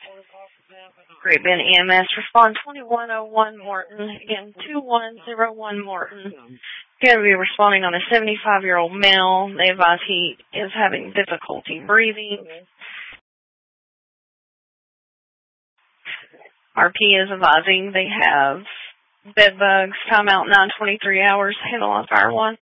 Great Bend EMS, respond 2101 Morton. Again, 2101 Morton. Going to be responding on a 75-year-old male. They advise he is having difficulty breathing. RP is advising they have bed bugs. Timeout 9:23 hours. Handle on fire 1.